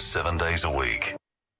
7 days a week.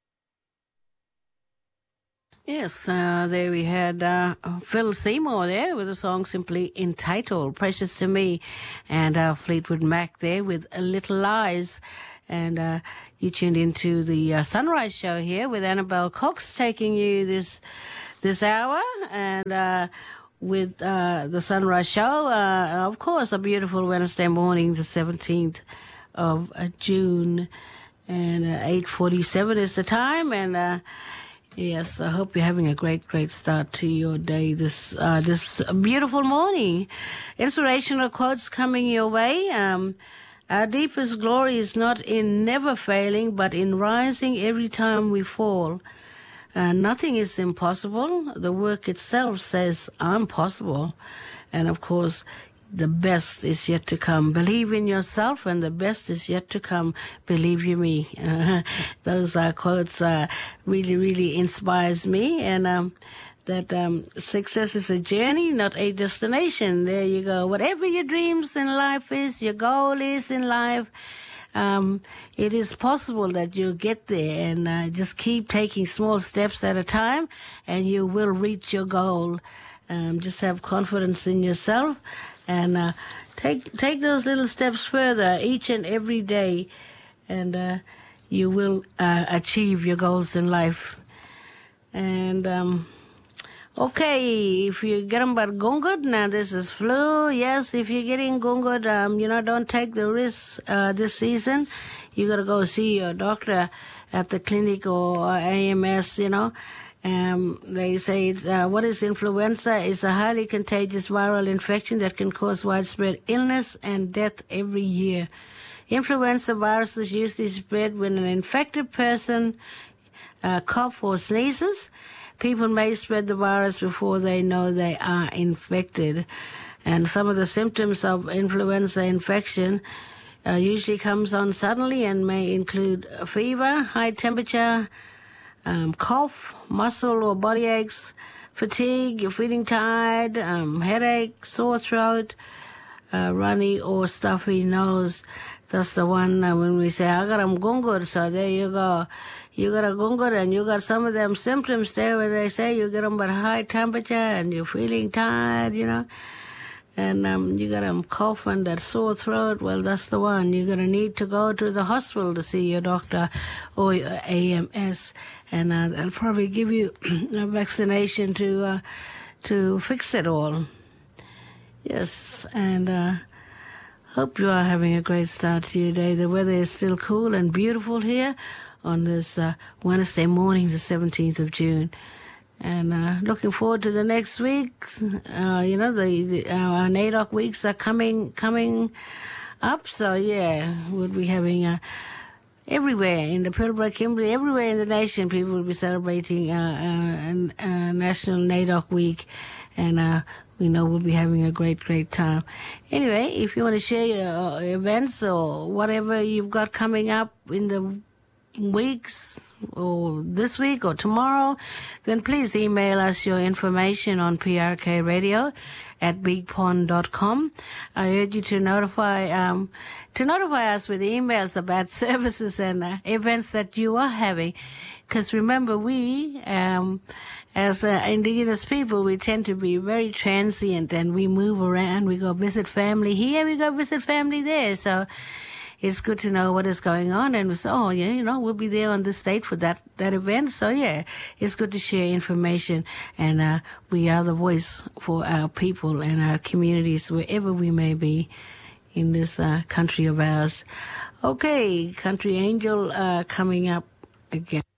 Yes, there we had Phil Seymour there with a song simply entitled Precious to Me, and Fleetwood Mac there with Little Lies. And you tuned into the Sunrise Show here with Annabelle Cox taking you this hour, and with the Sunrise Show, of course, a beautiful Wednesday morning, the 17th of June, and 8:47 is the time, and yes, I hope you're having a great start to your day this beautiful morning. Inspirational quotes coming your way. Our deepest glory is not in never failing, but in rising every time we fall. Nothing is impossible. The work itself says, I'm possible. And of course, the best is yet to come. Believe in yourself, and the best is yet to come. Believe you me. Those quotes really inspires me, and that success is a journey, not a destination. There you go. Whatever your dreams in life is, your goal is in life, it is possible that you'll get there, and just keep taking small steps at a time, and you will reach your goal. Just have confidence in yourself, and take those little steps further each and every day, and you will achieve your goals in life. And okay, if you're getting gungut, now this is flu. Yes, if you're getting gungut, don't take the risk this season. You got to go see your doctor at the clinic or AMS, They say what is influenza? It's a highly contagious viral infection that can cause widespread illness and death every year. Influenza viruses usually spread when an infected person coughs or sneezes. People may spread the virus before they know they are infected. And some of the symptoms of influenza infection usually comes on suddenly and may include a fever, high temperature, cough, muscle or body aches, fatigue, you're feeling tired, headache, sore throat, runny or stuffy nose. That's the one when we say, I got a gungut, so there you go. You got a gungut, and you got some of them symptoms there where they say you get them at high temperature and you're feeling tired, and you got a cough and that sore throat. Well, that's the one. You're going to need to go to the hospital to see your doctor or your AMS, and they'll probably give you a vaccination to fix it all. Yes, and hope you are having a great start to your day. The weather is still cool and beautiful here on this Wednesday morning, the 17th of June. And looking forward to the next week. Our NAIDOC weeks are coming up. So, yeah, we'll be having everywhere in the Pilbara, Kimberley, everywhere in the nation, people will be celebrating National NAIDOC week. And we know we'll be having a great time. Anyway, if you want to share your events or whatever you've got coming up in the weeks or this week or tomorrow, then please email us your information on prkradio@bigpond.com. I urge you to notify us with emails about services and events that you are having, because remember, we as Indigenous people, we tend to be very transient, and we move around. We go visit family here, we go visit family there, so it's good to know what is going on, and we say, we'll be there on this date for that event. So, yeah, it's good to share information, and we are the voice for our people and our communities wherever we may be in this country of ours. Okay, Country Angel coming up again.